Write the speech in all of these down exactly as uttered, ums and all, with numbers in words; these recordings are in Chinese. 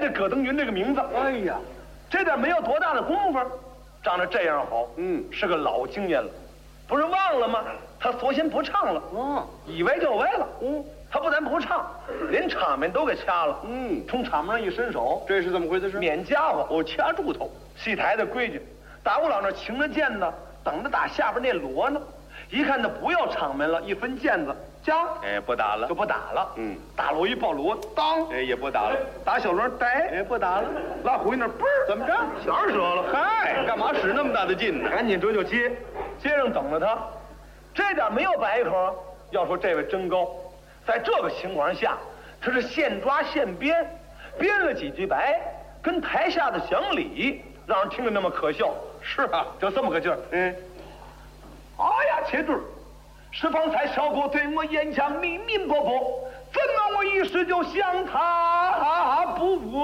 这葛登云这个名字。 哎呀， 这点没有多大的功夫，长得这样好， 嗯， 是个老经验了。不是忘了吗？他索性不唱了， 哦， 以为就为了， 嗯， 他不但不唱，连场面都给掐了， 嗯， 从场面上一伸手， 这是怎么回事？ 免家伙， 我掐住头。 戏台的规矩，打鼓佬那擎着剑呢，等着打下边那锣呢。一看他不要场面了，一分剑子，将， 哎，不打了， 就不打了。 嗯， 打锣一抱锣，当， 哎，也不打了。 打小锣，呆， 哎，不打了。 拉回那嘣儿， 怎么着？ 弦儿折了。 嗨，干嘛使那么大的劲呢？ 赶紧折就接，接上等着他。这点没有白口。要说这位真高，在这个情况下，他是现抓现编，编了几句白，跟台下的讲理，让人听着那么可笑。 是啊， 就这么个劲儿。 嗯， 哎呀，切墩儿，是方才小哥对我言讲明明白白，怎么我一时就想他不过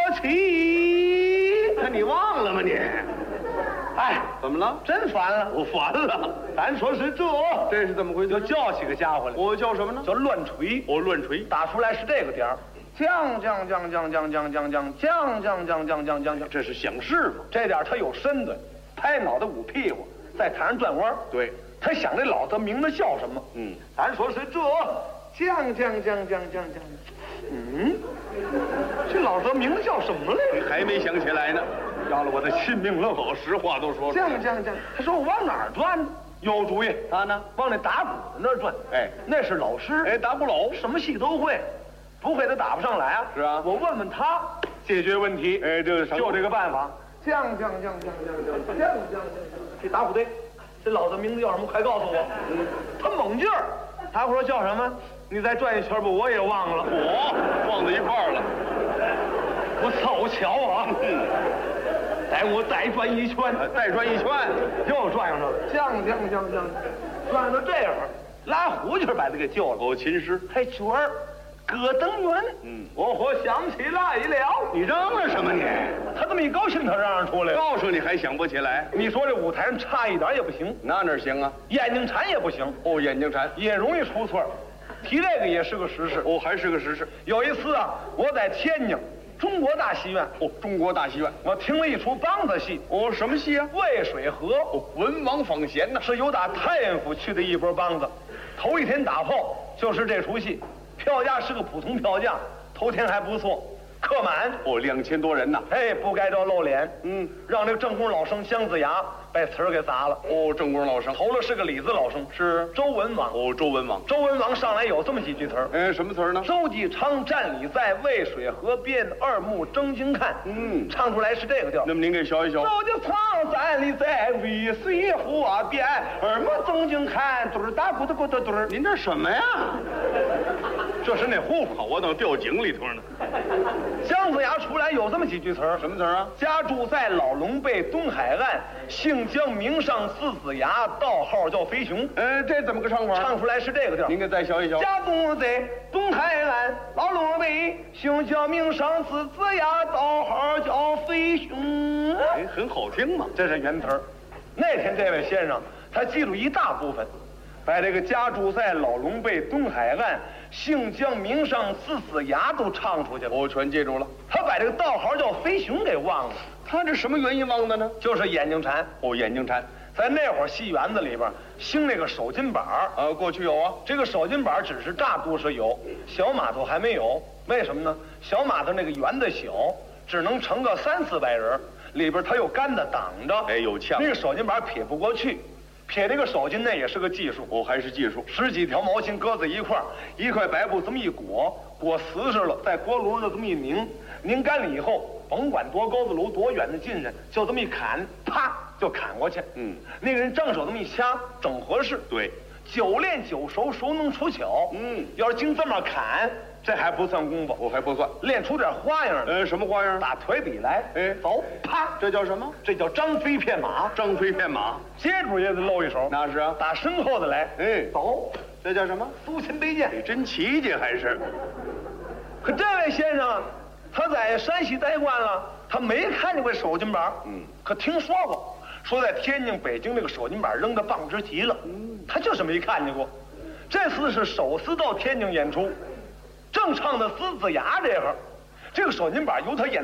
去？ 那你忘了吗你？ 哎， 怎么了？ 真烦了， 我烦了。 咱说是这， 这是怎么回就事？ 叫起个家伙来， 我叫什么呢？ 叫乱锤。 我乱锤。 打出来是这个点儿，降降降降降降降降降降降降降降降， 这是想事吗？ 这点他有身子，拍脑袋捂屁股，在台上转弯。 对， 他想这老子名字叫什么？ 嗯， 咱说是这降降降降降降，嗯，这老子名字叫什么来你还没想起来呢。 要了我的亲命了！ 好，实话都说了。 降降降，他说我往哪儿转呢？有主意， 他呢？ 往那打鼓的那儿转。 哎， 那是老师。 哎，打鼓佬什么戏都会，不会他打不上来啊。 是啊， 我问问他，解决问题。 哎，这就这个办法。降降降降降降降降降，这打鼓队，这老子名字叫什么？快告诉我。嗯，他猛劲儿。打鼓说叫什么？你再转一圈吧，我也忘了。 我撞在一块儿了。 我凑巧啊。嗯。待我再转一圈， 再转一圈， 又转上了，降降降降，转到这会儿，拉胡琴把他给救了。 哦，琴师， 还角儿，葛登云。 嗯， 我我想起来了。 你嚷嚷什么你？ 他这么一高兴，他嚷嚷出来了。 告诉你还想不起来？ 你说这舞台上差一点也不行， 那哪行啊？ 眼睛馋也不行。 哦，眼睛馋也容易出错。提这个也是个实事。 哦，还是个实事。 有一次啊，我在天津。中国大戏院哦，中国大戏院， 我听了一出梆子戏。 哦，什么戏啊？ 渭水河。 哦，文王访贤呐， 是由打太原府去的一波梆子。头一天打炮就是这出戏，票价是个普通票价，头天还不错，客满。 哦，两千多人呐。 哎，不该着露脸， 嗯， 让这个正宫老生姜子牙把词儿给砸了。 哦，正宫老生头了是个李字老生， 是周文王。 哦，周文王。 周文王上来有这么几句词儿。 哎，什么词儿呢？ 周继昌站礼在渭水河边，二目争经看。 嗯， 唱出来是这个调。 那么您给学一学。 周继昌站礼在渭水河边，二目争经看，墩儿打咕嘟咕嘟墩儿。 您这什么呀？ 这是那胡夫， 我等掉井里头呢。 姜子牙出来有这么几句词儿。 什么词儿啊？ 家住在老龙背东海岸，姓姜名尚字子牙，道号叫飞熊。 呃，这怎么个唱法？ 唱出来是这个调。 您给再学一学。 家住在东海岸，老龙背，姓姜名尚字子牙，道号叫飞熊。 哎，很好听嘛。 这是原词儿。那天这位先生他记住一大部分，把这个家住在老龙背东海岸，姓姜名尚字子牙都唱出去了。 我全记住了。 他把这个道号叫飞熊给忘了。 他这什么原因忘的呢？ 就是眼睛馋。 哦，眼睛馋。 在那会儿戏园子里边兴那个手巾板儿， 呃，过去有啊。 这个手巾板只是大都市有，小码头还没有。为什么呢？小码头那个园子小，只能盛个三四百人，里边它有杆子挡着。 哎，有呛。 那个手巾板撇不过去，撇这个手巾那也是个技术。 哦，还是技术。 十几条毛巾搁在一块儿，一块白布这么一裹，裹实实了，在锅炉上这么一拧，拧干了以后，甭管多高的炉多远的近人，就这么一砍，啪就砍过去。 嗯， 那个人正手这么一掐，整合适。 对， 久练久熟，熟能出巧。 嗯， 要是经这么砍，这还不算功夫， 我还不算， 练出点花样来。 呃，什么花样？ 打腿底来， 哎， 走，啪， 这叫什么？ 这叫张飞骗马。 张飞骗马， 接住也得露一手。 那是啊， 打身后的来， 哎， 走， 这叫什么？ 苏秦背剑。 你真奇迹还是？ 可这位先生，他在山西待惯了，他没看见过手巾板， 嗯， 可听说过，说在天津、北京那个手巾板扔得棒直极了，嗯，他就是没看见过。这次是首次到天津演出，正唱的《狮子牙》这会儿， 这个双金巴由他演。